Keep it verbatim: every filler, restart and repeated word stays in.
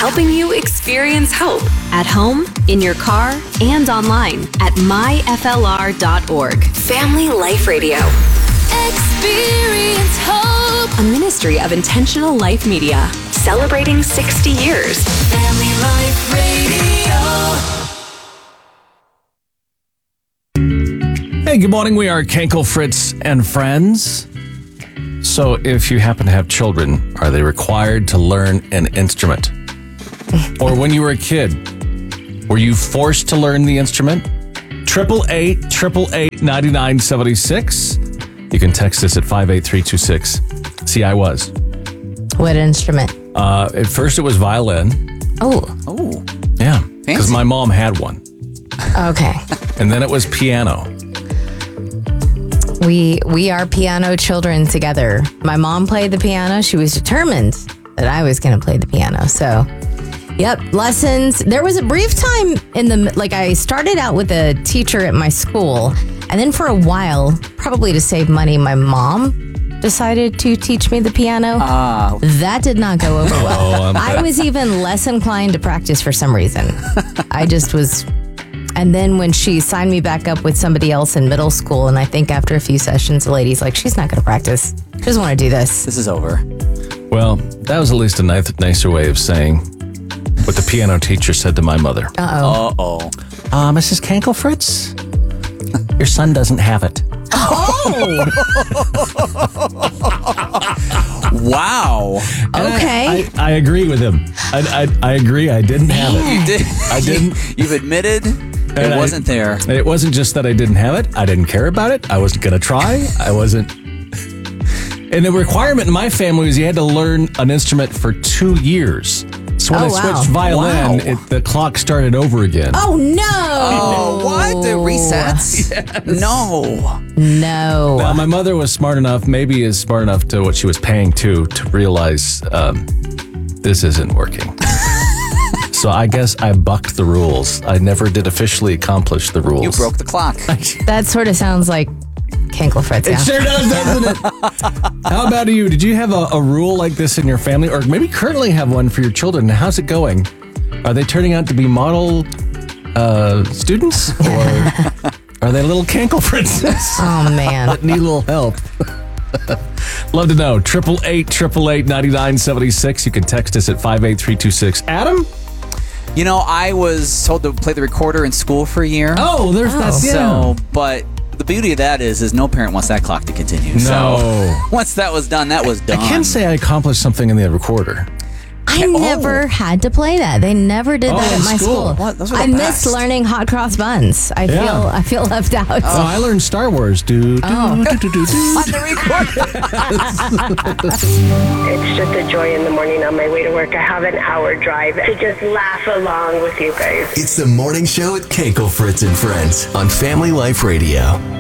helping you experience hope at home, in your car, and online at my f l r dot org. Family Life Radio. Experience hope. A ministry of Intentional Life Media. Celebrating sixty years. Family Life Radio. Hey, good morning. We are Kenkel, Fritz, and friends. So if you happen to have children, are they required to learn an instrument? Or when you were a kid, were you forced to learn the instrument? Triple eight, triple eight, ninety-nine seventy-six. You can text us at five eight three two six. See, I was. What instrument? Uh, at first it was violin. Oh. Oh. Yeah, because my mom had one. Okay. And then it was piano. We we are piano children together. My mom played the piano. She was determined that I was going to play the piano. So, yep, lessons. There was a brief time in the, like I started out with a teacher at my school. And then for a while, probably to save money, my mom decided to teach me the piano. Ah. That did not go over well. Oh, I was even less inclined to practice for some reason. I just was... And then when she signed me back up with somebody else in middle school, and I think after a few sessions, the lady's like, she's not going to practice. She doesn't want to do this. This is over. Well, that was at least a nice, nicer way of saying what the piano teacher said to my mother. Uh-oh. Uh-oh. Uh, Missus Kenkel, Fritz, your son doesn't have it. Oh! Wow. Okay. I, I, I agree with him. I, I, I agree. I didn't have it. You did. I didn't. You've admitted it And wasn't I, there. It wasn't just that I didn't have it. I didn't care about it. I wasn't going to try. I wasn't. And the requirement in my family was you had to learn an instrument for two years. So when Oh, I wow. switched violin, Wow. it, the clock started over again. Oh, no. Oh, what? The resets? Yes. No. No. Now, my mother was smart enough, maybe is smart enough to what she was paying to, to realize um, this isn't working. So I guess I bucked the rules. I never did officially accomplish the rules. You broke the clock. That sort of sounds like Kenkel Fritz. It Yeah. sure does, doesn't it? How about you? Did you have a, a rule like this in your family, or maybe currently have one for your children? How's it going? Are they turning out to be model uh, students, or are they little Kenkel Fritzes Oh, man. that need a little help? Love to know. Triple eight, triple eight, ninety nine seventy six. You can text us at five eight three two six. Adam. You know, I was told to play the recorder in school for a year. Oh, there's that. So, but the beauty of that is, is no parent wants that clock to continue. No. So once that was done, that was done. I can't say I accomplished something in the recorder. I never had to play that. They never did Oh, that in at my school. school. What? Those were the I missed best. learning hot cross buns. I Yeah. feel I feel left out. Oh, I learned Star Wars. Do, do, Oh. do, do, do, do. On the recorder. It's just a joy in the morning on my way to work. I have an hour drive to just laugh along with you guys. It's the morning show at Kenkel, Fritz, and Friends on Family Life Radio.